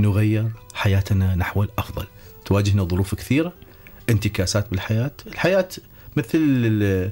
نغير حياتنا نحو الأفضل. تواجهنا ظروف كثيرة، انتكاسات بالحياة. الحياة مثل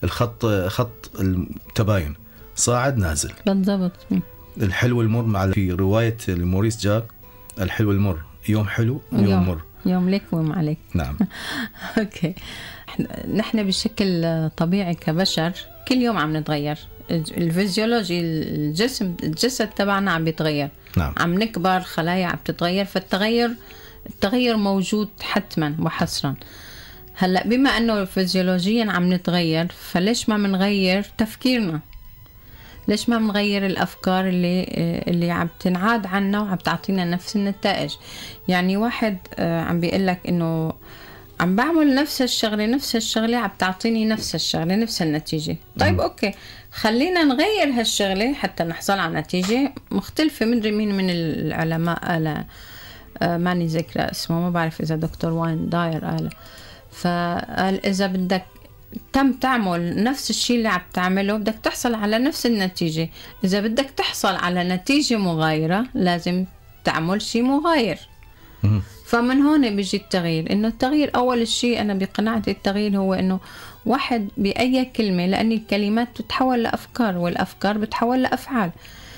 خط التباين، صاعد نازل. بالضبط. الحلو والمر، مع في رواية موريس جاك الحلو والمر، يوم حلو ويوم مر، يوم لك ويوم عليك. نعم. اوكي. نحن بشكل طبيعي كبشر كل يوم عم نتغير. الفيزيولوجي، الجسد تبعنا عم بيتغير. نعم. عم نكبر، خلايا عم تتغير، التغير موجود حتما وحصرا. هلا بما انه فيزيولوجيا عم نتغير، فليش ما منغير تفكيرنا؟ ليش ما منغير الافكار اللي عم تنعاد عنا وعم تعطينا نفس النتائج؟ يعني واحد عم بيقول لك انه عم بعمل نفس الشغله عم تعطيني نفس الشغله، نفس النتيجه. طيب اوكي، خلينا نغير هالشغله حتى نحصل على نتيجه مختلفه. مدري مين من العلماء قال، ماني ذاكره اسمه، ما بعرف اذا دكتور واين داير قال، فقال اذا بدك تعمل نفس الشيء اللي عم تعمله بدك تحصل على نفس النتيجة. إذا بدك تحصل على نتيجة مغايرة لازم تعمل شيء مغاير. فمن هون بيجي التغيير. إنه التغيير أول شيء أنا بقناعتي التغيير هو إنه واحد بأي كلمة، لأن الكلمات بتتحول لأفكار والأفكار بتتحول لأفعال.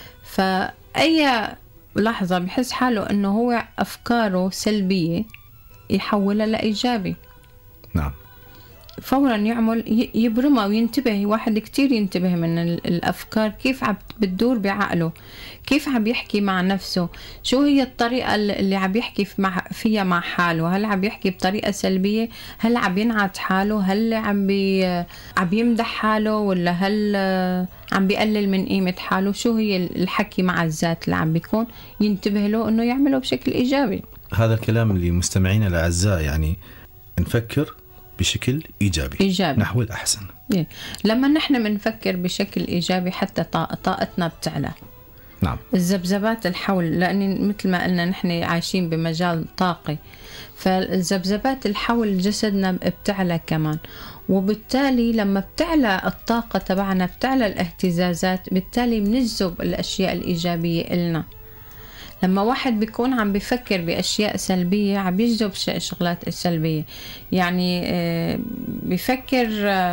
فأي لحظة بحس حاله إنه هو أفكاره سلبية يحولها لإيجابي. نعم. فورا يعمل يبرمها وينتبه. واحد كتير ينتبه من الأفكار، كيف عم بتدور بعقله، كيف عم يحكي مع نفسه، شو هي الطريقة اللي عم يحكي فيها مع حاله. هل عم يحكي بطريقة سلبية؟ هل عم ينعت حاله؟ هل عم يمدح حاله؟ ولا هل عم بيقلل من قيمة حاله؟ شو هي الحكي مع الذات اللي عم بيكون؟ ينتبه له انه يعمله بشكل ايجابي. هذا الكلام اللي مستمعينا الأعزاء، يعني نفكر بشكل إيجابي نحو الأحسن. لما نحن بنفكر بشكل إيجابي حتى طاقتنا بتعلى. نعم. الذبذبات الحول، لأن مثل ما قلنا نحن عايشين بمجال طاقي، فالذبذبات الحول جسدنا بتعلى كمان. وبالتالي لما بتعلى الطاقة تبعنا، بتعلى الاهتزازات، بالتالي بنجذب الأشياء الإيجابية إلنا. لما واحد بيكون عم بيفكر بأشياء سلبية عم يجذب شغلات سلبية. يعني بيفكر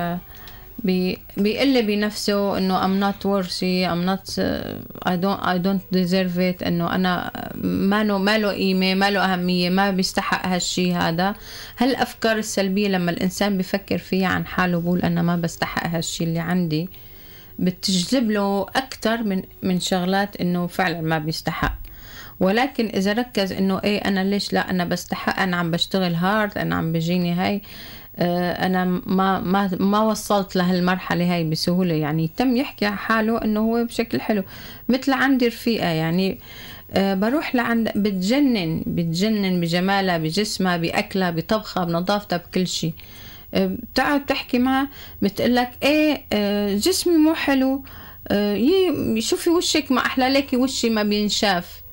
بيقل بنفسه إنه I'm not worthy, I'm not I don't deserve it، إنه أنا ما له قيمة، ما له أهمية، ما بيستحق هالشي هذا. هالأفكار السلبية لما الإنسان بيفكر فيها عن حاله بقول أنا ما بستحق هالشي اللي عندي، بتجذب له أكتر من شغلات إنه فعلا ما بيستحق. ولكن إذا ركز إنه إيه أنا ليش لا، أنا بستحق، أنا عم بشتغل هارد، أنا عم بجيني هاي، أنا ما وصلت لهالمرحلة هاي بسهولة. يعني تم يحكي عن حاله إنه هو بشكل حلو. مثل عندي رفيقة يعني بروح لعند بتجنن بجمالها، بجسمها، بأكلها، بطبخها، بنظافتها، بكل شيء. بتقعد تحكي معها بتقلك إيه جسمي مو حلو، شوفي وشك ما أحلى لك، وشي ما بينشاف.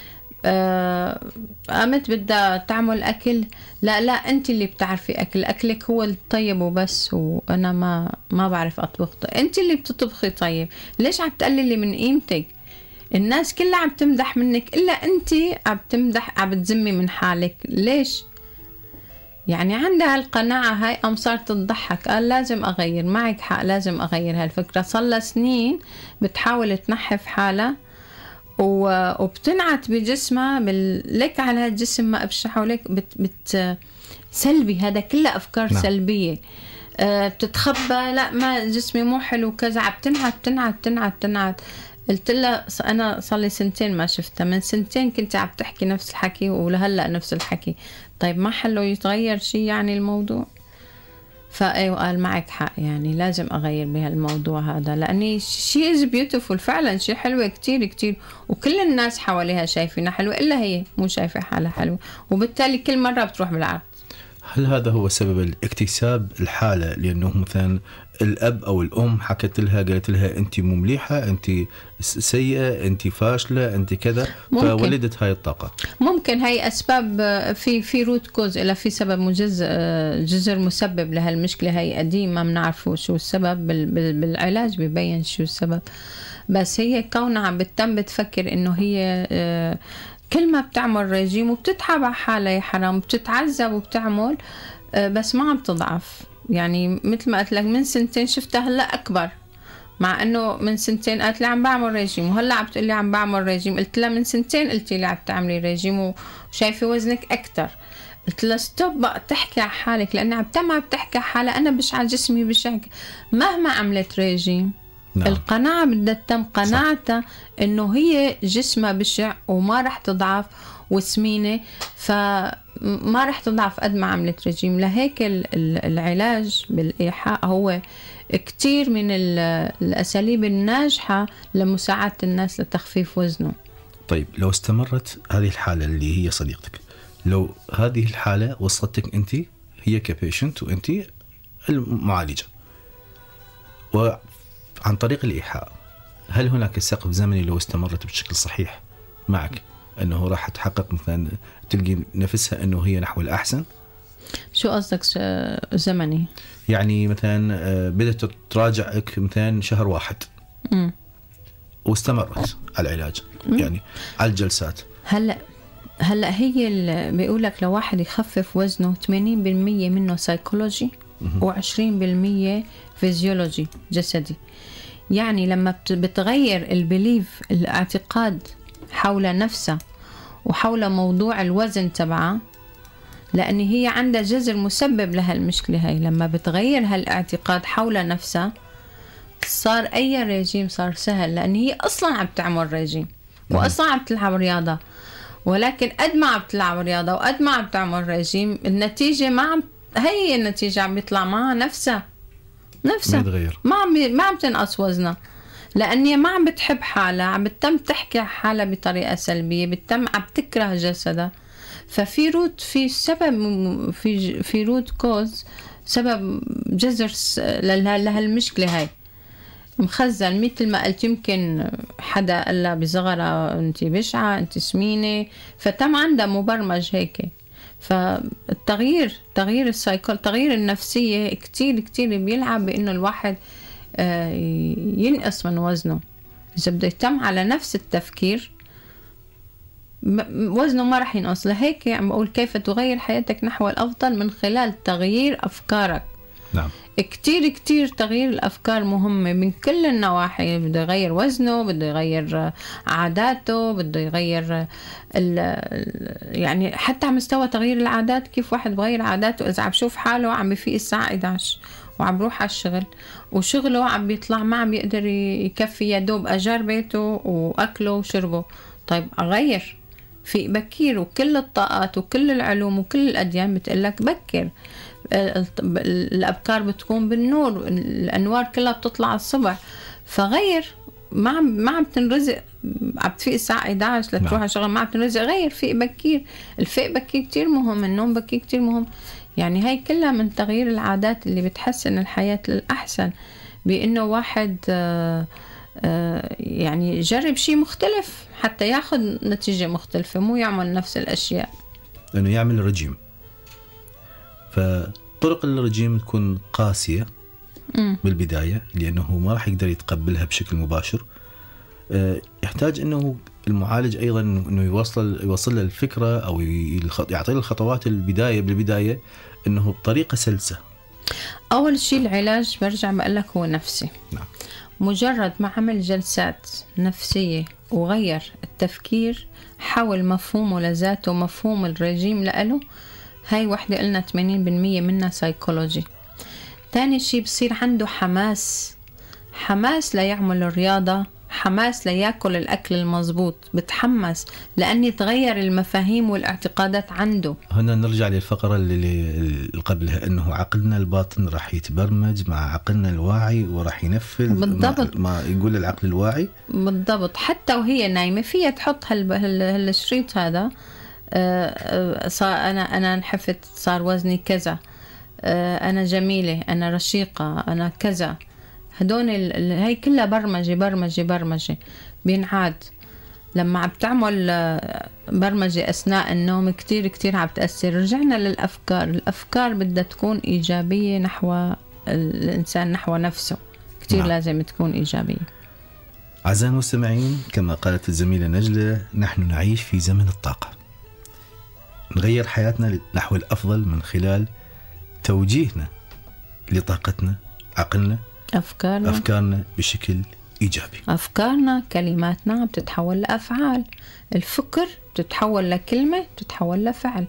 قامت بدها تعمل أكل، لا أنت اللي بتعرفي أكلك هو الطيب وبس، وأنا ما بعرف أطبخ. أنت اللي بتطبخي طيب، ليش عم تقللي من قيمتك؟ الناس كلها عم تمدح منك إلا أنت عم بتذمي من حالك. ليش؟ يعني عندها القناعة هاي. صارت تضحك، قال لازم أغير. معك حق، لازم أغير هالفكرة. صار سنين بتحاول تنحف حالها وبتنعت بجسمها لك على هالجسم ما أبشحه لك سلبي. هذا كله أفكار سلبية. بتتخبى، لا ما جسمي مو حلو كذا، عم تنعت. قلت لها أنا صار لي 2 سنين ما شفتها، من 2 سنين كنت عم تحكي نفس الحكي ولهلأ نفس الحكي. طيب ما حلو يتغير شيء يعني الموضوع؟ فأيوة قال معك حق، يعني لازم أغير بهالموضوع هذا، لأني شيء is beautiful فعلا، شيء حلوة كتير كتير، وكل الناس حواليها شايفينها حلوة إلا هي مو شايفة حالها حلوة، وبالتالي كل مرة بتروح بالعرض. هل هذا هو سبب الاكتساب الحالة؟ لأنه مثلا الأب أو الأم حكت لها، قالت لها أنت مو مليحة، أنت سيئة، أنت فاشلة، أنت كذا، فولدت هاي الطاقة. ممكن هاي أسباب، في روت كوز، إلا في سبب جذر مسبب لهالمشكلة هاي قديم ما بنعرفه شو السبب. بالعلاج بيبين شو السبب. بس هي كونها عم بتفكر إنه هي كل ما بتعمل ريجيم وبتتعب على حالها يا حرام، بتتعذب وبتعمل بس ما عم تضعف. يعني مثل ما قلت لك من سنتين شفتها هلا اكبر، مع انه من سنتين قالت لي عم بعمل ريجيم، وهلا عم بتقول لي عم بعمل ريجيم. قلت لها من سنتين قلتي لي عم تعملي ريجيم وشايفه وزنك اكثر. قلت لها ستوب بقى تحكي على حالك، لان عم بتحكي على حالها. انا بشع جسمي بشع مهما عملت ريجيم. نعم. القناعة بدها تتم قناعتها انه هي جسمها بشع وما رح تضعف وسمينة، فما رح تضعف قد ما عملت رجيم. لهيك العلاج بالإيحاء هو كتير من الأساليب الناجحة لمساعدة الناس لتخفيف وزنه. طيب لو استمرت هذه الحالة اللي هي صديقتك، لو هذه الحالة وصلتك أنت، هي كبيشنت وأنت المعالجة، وعن طريق الإيحاء، هل هناك سقف زمني لو استمرت بشكل صحيح معك أنه راح تحقق مثلا تلقي نفسها أنه هي نحو الأحسن؟ شو قصدك زمني؟ يعني مثلا بدأت تراجعك مثلا شهر واحد واستمرت على العلاج، يعني على الجلسات. هلا هي بيقول لك لو واحد يخفف وزنه 80% منه سايكولوجي و20% فيزيولوجي جسدي. يعني لما بتغير البليف، الاعتقاد حول نفسها وحول موضوع الوزن تبعها، لأن هي عندها جذر مسبب لهالمشكلة هاي. لما بتغير هالاعتقاد حول نفسها صار أي ريجيم صار سهل، لأن هي أصلا عم تعمل ريجيم وأصلا عم تلعب رياضة. ولكن قد ما عم تلعب رياضة وقد ما عم تعمل ريجيم، النتيجة هي النتيجة عم بيطلع معها نفسها ما عم تنقص وزنها، لأني ما عم بتحب حالها، عم بتتم تحكي حالها بطريقة سلبية، بتتم عم تكره جسدها. ففي سبب، في روت كوز، سبب جذر لهالمشكلة هاي مخزن. مثل ما قلت يمكن حدا قال لها بصغرها انت بشعة، انت سمينة، فتم عندها مبرمج هيك. فالتغيير، تغيير النفسية كتير بيلعب بانه الواحد ينقص من وزنه. اذا بده يتم على نفس التفكير وزنه ما رح ينقص. لهيك عم بقول كيف تغير حياتك نحو الافضل من خلال تغيير افكارك. نعم. كتير تغيير الأفكار مهمة من كل النواحي. بده يغير وزنه، بده يغير عاداته، بده يغير يعني حتى على مستوى تغيير العادات. كيف واحد بغير عاداته إذا عم بشوف حاله عم بفيق الساعة 11 وعم بروح على الشغل، وشغله عم بيطلع ما عم بيقدر يكفي يا دوب أجار بيته وأكله وشربه. طيب أغير، فيق بكير. وكل الطاقات وكل العلوم وكل الأديان بتقلك بكر. الأبكار بتكون بالنور، الأنوار كلها بتطلع الصبح. فغير، ما عم تنرزق، عم تفيق الساعة 11 لتروح على الشغل، ما عم تنرزق. غير، فيق بكير. الفيق بكير كتير مهم، النوم بكير كتير مهم. يعني هاي كلها من تغيير العادات اللي بتحسن الحياة للأحسن، بأنه واحد يعني يجرب شيء مختلف حتى ياخد نتيجة مختلفة، مو يعمل نفس الأشياء. لأنه يعمل رجيم، فطرق الرجيم تكون قاسية بالبداية، لأنه ما راح يقدر يتقبلها بشكل مباشر. يحتاج أنه المعالج أيضا أنه يوصل له الفكرة أو يعطي له الخطوات بالبداية أنه بطريقة سلسة. أول شيء العلاج برجع بقول لك هو نفسي. نعم. مجرد ما عمل جلسات نفسية وغير التفكير حول مفهومه لذاته، مفهوم الرجيم لأله، هاي وحدة قلنا 80% منها سايكولوجي. تاني شي بصير عنده حماس ليعمل الرياضة، حماس ليأكل الأكل المضبوط، بتحمس لأن يتغير المفاهيم والاعتقادات عنده. هنا نرجع للفقرة اللي قبلها، أنه عقلنا الباطن راح يتبرمج مع عقلنا الواعي وراح ينفذ بالضبط ما يقول العقل الواعي. بالضبط. حتى وهي نايمة فيها تحط هالشريط هذا، أنا انحفت، صار وزني كذا، أنا جميلة، أنا رشيقة، أنا كذا. هدول هاي كلها برمجة بينعاد. لما عم تعمل برمجة أثناء النوم كتير عم تأثر. رجعنا للأفكار. الأفكار بدها تكون إيجابية نحو الإنسان، نحو نفسه. كتير نعم. لازم تكون إيجابية. أعزائي المستمعين، كما قالت الزميلة نجلة، نحن نعيش في زمن الطاقة. نغير حياتنا نحو الأفضل من خلال توجيهنا لطاقتنا، عقلنا، أفكارنا بشكل إيجابي. أفكارنا، كلماتنا بتتحول لأفعال، الفكر بتتحول لكلمة، بتتحول لفعل.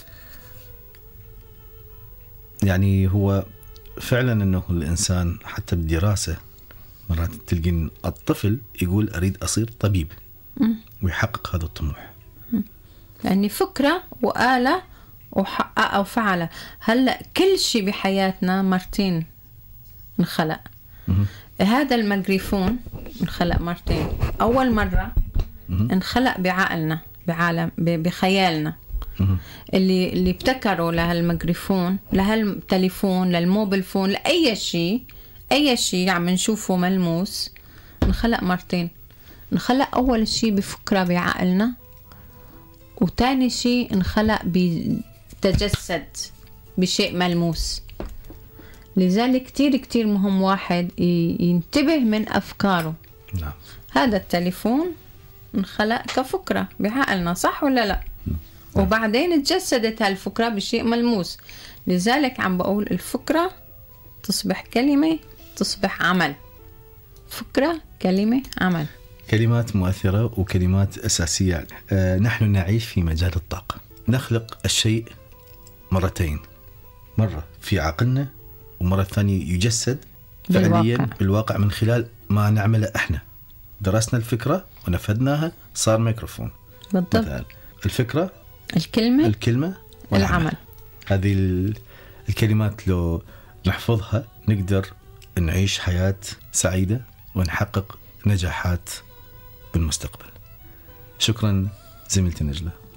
يعني هو فعلا أنه الإنسان حتى بالدراسة مرات تلقين الطفل يقول أريد أصير طبيب ويحقق هذا الطموح، لأني فكرة وآلة وحقق وفعله. هلأ كل شيء بحياتنا مرتين انخلق. هذا الميكروفون انخلق مرتين. أول مرة انخلق بعقلنا، بعالم، بخيالنا، اللي ابتكروا لهالميكروفون، لهالتليفون، للموبيل فون، لأي شيء، أي شيء عم نشوفه ملموس انخلق مرتين. انخلق أول شيء بفكرة بعقلنا، وتاني شيء انخلق بتجسد بشيء ملموس. لذلك كتير كتير مهم واحد ينتبه من أفكاره. نعم. هذا التليفون انخلق كفكرة بعقلنا، صح ولا لا؟ وبعدين تجسدت هالفكرة بشيء ملموس. لذلك عم بقول الفكرة تصبح كلمة، تصبح عمل. فكرة، كلمة، عمل. كلمات مؤثرة وكلمات أساسية. نحن نعيش في مجال الطاقة. نخلق الشيء مرتين، مرة في عقلنا ومرة ثانية يجسد فعليا بالواقع من خلال ما نعمله احنا. درسنا الفكرة ونفذناها، صار ميكروفون. بالضبط. مثلا الفكرة، الكلمة والعمل. هذه الكلمات لو نحفظها نقدر نعيش حياة سعيدة ونحقق نجاحات بالمستقبل. شكرا زميلتي نجلة.